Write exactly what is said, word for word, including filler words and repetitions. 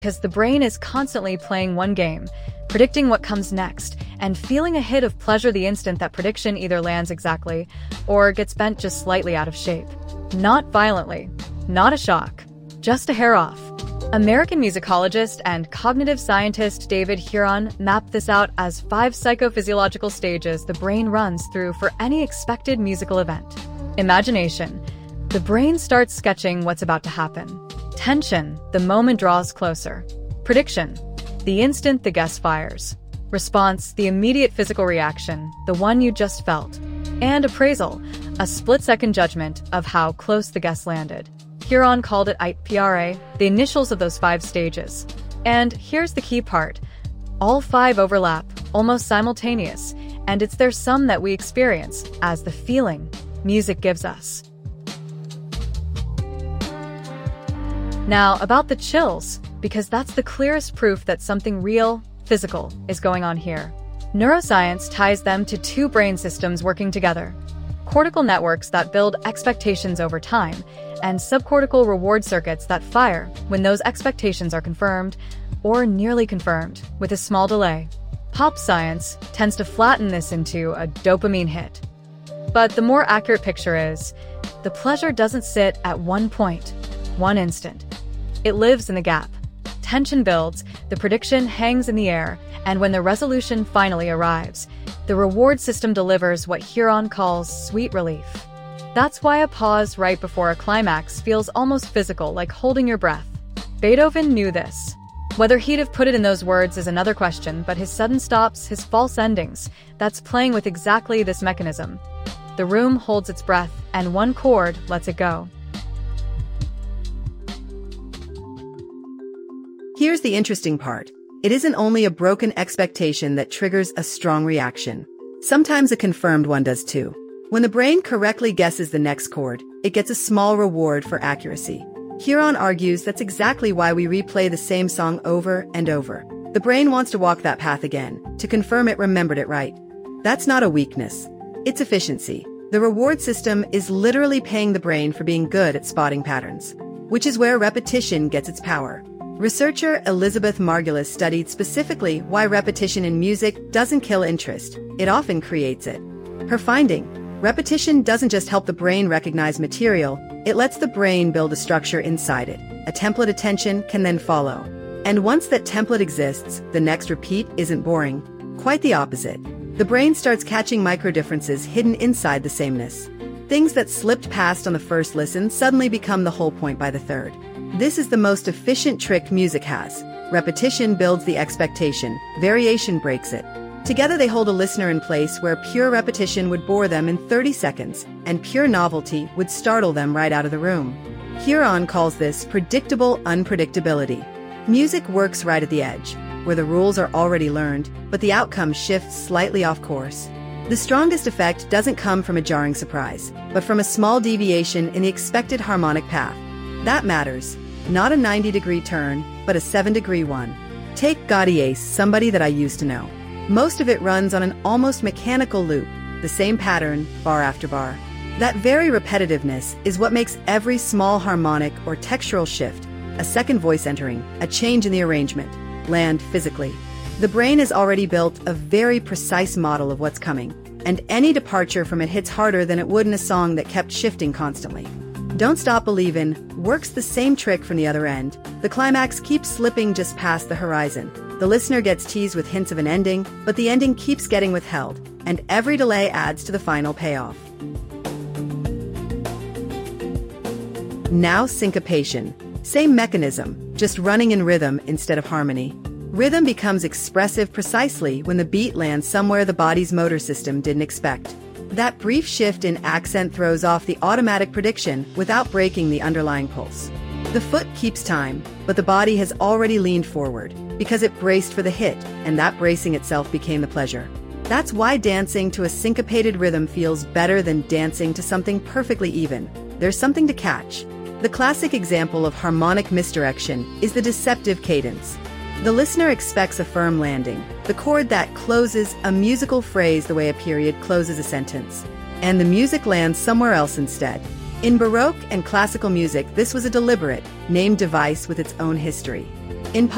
because the brain is constantly playing one game, predicting what comes next, and feeling a hit of pleasure the instant that prediction either lands exactly or gets bent just slightly out of shape. Not violently, not a shock, just a hair off. American musicologist and cognitive scientist David Huron mapped this out as five psychophysiological stages the brain runs through for any expected musical event. Imagination. The brain starts sketching what's about to happen. Tension, the moment draws closer. Prediction, the instant the guess fires. Response, the immediate physical reaction, the one you just felt. And appraisal, a split-second judgment of how close the guess landed. Huron called it I P R A, the initials of those five stages. And here's the key part. All five overlap, almost simultaneous, and it's their sum that we experience as the feeling music gives us. Now, about the chills, because that's the clearest proof that something real, physical, is going on here. Neuroscience ties them to two brain systems working together. Cortical networks that build expectations over time, and subcortical reward circuits that fire when those expectations are confirmed, or nearly confirmed, with a small delay. Pop science tends to flatten this into a dopamine hit. But the more accurate picture is, the pleasure doesn't sit at one point, one instant. It lives in the gap. Tension builds, the prediction hangs in the air, and when the resolution finally arrives, the reward system delivers what Huron calls sweet relief. That's why a pause right before a climax feels almost physical, like holding your breath. Beethoven knew this. Whether he'd have put it in those words is another question, but his sudden stops, his false endings, that's playing with exactly this mechanism. The room holds its breath, and one chord lets it go. Here's the interesting part. It isn't only a broken expectation that triggers a strong reaction. Sometimes a confirmed one does too. When the brain correctly guesses the next chord, it gets a small reward for accuracy. Huron argues that's exactly why we replay the same song over and over. The brain wants to walk that path again, to confirm it remembered it right. That's not a weakness. It's efficiency. The reward system is literally paying the brain for being good at spotting patterns, which is where repetition gets its power. Researcher Elizabeth Margulis studied specifically why repetition in music doesn't kill interest, it often creates it. Her finding: repetition doesn't just help the brain recognize material, it lets the brain build a structure inside it. A template attention can then follow. And once that template exists, the next repeat isn't boring. Quite the opposite. The brain starts catching micro differences hidden inside the sameness. Things that slipped past on the first listen suddenly become the whole point by the third. This is the most efficient trick music has. Repetition builds the expectation, variation breaks it. Together they hold a listener in place where pure repetition would bore them in thirty seconds, and pure novelty would startle them right out of the room. Huron calls this predictable unpredictability. Music works right at the edge, where the rules are already learned, but the outcome shifts slightly off course. The strongest effect doesn't come from a jarring surprise, but from a small deviation in the expected harmonic path. That matters. Not a ninety degree turn, but a seven degree one. Take Gaudier's Somebody That I Used to Know. Most of it runs on an almost mechanical loop, the same pattern, bar after bar. That very repetitiveness is what makes every small harmonic or textural shift, a second voice entering, a change in the arrangement, land physically. The brain has already built a very precise model of what's coming, and any departure from it hits harder than it would in a song that kept shifting constantly. Don't Stop Believin' works the same trick from the other end. The climax keeps slipping just past the horizon. The listener gets teased with hints of an ending, but the ending keeps getting withheld, and every delay adds to the final payoff. Now syncopation. Same mechanism, just running in rhythm instead of harmony. Rhythm becomes expressive precisely when the beat lands somewhere the body's motor system didn't expect. That brief shift in accent throws off the automatic prediction without breaking the underlying pulse. The foot keeps time, but the body has already leaned forward, because it braced for the hit, and that bracing itself became the pleasure. That's why dancing to a syncopated rhythm feels better than dancing to something perfectly even. There's something to catch. The classic example of harmonic misdirection is the deceptive cadence. The listener expects a firm landing, the chord that closes a musical phrase the way a period closes a sentence, and the music lands somewhere else instead. In Baroque and classical music, this was a deliberate, named device with its own history.